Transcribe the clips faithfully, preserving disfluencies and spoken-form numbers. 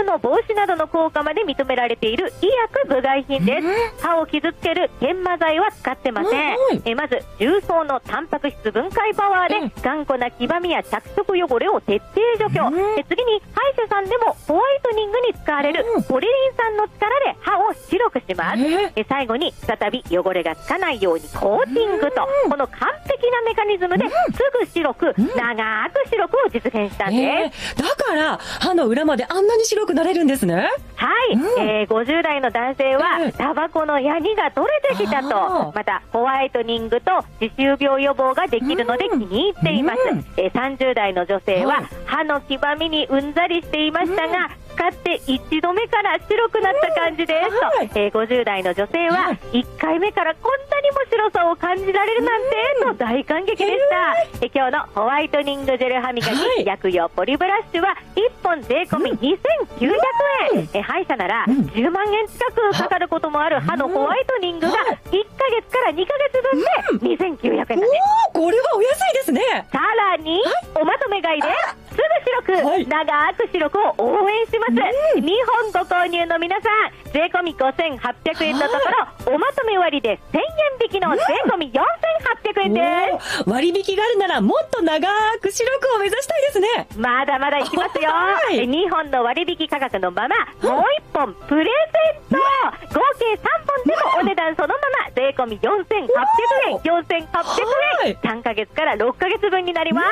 痛の防止などの効果まで認められている医薬部外品です。歯を傷つける研磨剤は使ってません。えまず重曹のタンパク質分解パワーで頑固な黄ばみや着色汚れを徹底除去。え次に歯医者さんでもホワイトニングに使われるポリリン酸の力で歯を白くします。え最後に再び汚れがつかないようにコーティングと、この完璧なメカニズムですぐ白く、長く白くを実現したんです。 だから歯の裏まであんなに白くなれるんですね。 はい、うんえー、ごじゅう代の男性はタバコのヤニが取れてきたと、またホワイトニングと歯周病予防ができるので気に入っています。えー、さんじゅう代の女性は歯の黄ばみにうんざりしていましたが、使っていちどめから白くなった感じですと、はいえー、ごじゅう代の女性はいっかいめからこんなにも白さを感じられるなんてと大感激でした。えー、今日のホワイトニングジェル歯磨き、はい、薬用ポリブラッシュはいっぽん税込みにせんきゅうひゃくえん、うん、えー、歯医者ならじゅうまんえん近くかかることもある歯のホワイトニングがいっかげつからにかげつぶんでにせんきゅうひゃくえんなんです。 おー、これはお安いですね。 さらに、はい、おまとめ買いですぐ白く、はい、長く白くを応援します、うん、にほんご購入の皆さん税込みごせんはっぴゃくえんのところ、おまとめ割でせんえん引きの税込みよんせんはっぴゃくえんです。 割引があるならもっと長く白くを目指したいですね。 まだまだいきますよ、はい、にほんの割引価格のままもういっぽんプレゼント、合計さんぼんでもお値段そのまま税込みよんせんはっぴゃくえん、よんせんはっぴゃくえん、さんかげつからろっかげつぶんになります、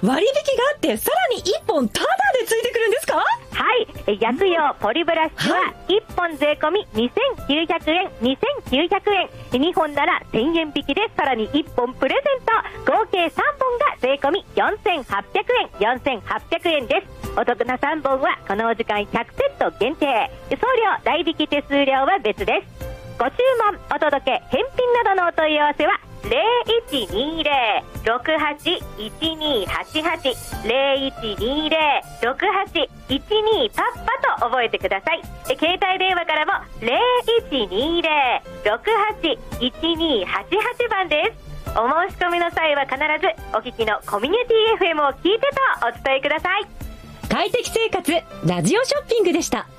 うん、割引があってさらにいっぽんタダでついてくるんですか？ はい、薬用ポリブラッシュはいっぽん税込みにせんきゅうひゃくえん、にせんきゅうひゃくえん、にほんならせんえん引きでさらにいっぽんプレゼント、合計さんぼんが税込みよんせんはっぴゃくえん、よんせんはっぴゃくえんです。お得なさんぼんはこのお時間ひゃくセット限定、送料代引き手数料は別です。ご注文お届け返品などのお問い合わせはゼロいちにゼロ ろくはちいちにはちはち ゼロいちにゼロ ろくはちいちにパッパと覚えてください。携帯電話からもゼロいちにゼロ ろくはちいちにはちはちばんです。お申し込みの際は必ずお聞きのコミュニティ エフエム を聞いてとお伝えください。 快適生活ラジオショッピングでした。